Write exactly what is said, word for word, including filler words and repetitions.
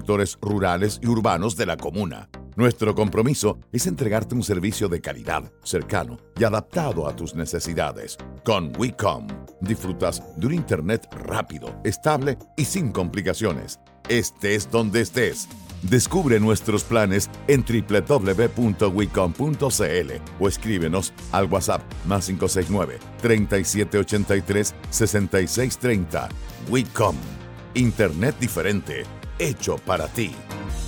sectores rurales y urbanos de la comuna. Nuestro compromiso es entregarte un servicio de calidad, cercano y adaptado a tus necesidades. Con WeCom, disfrutas de un internet rápido, estable y sin complicaciones. Estés donde estés. Descubre nuestros planes en doble u doble u doble u punto wecom punto c l o escríbenos al WhatsApp más cinco seis nueve, tres siete ocho tres, seis seis tres cero. WeCom, internet diferente, hecho para ti.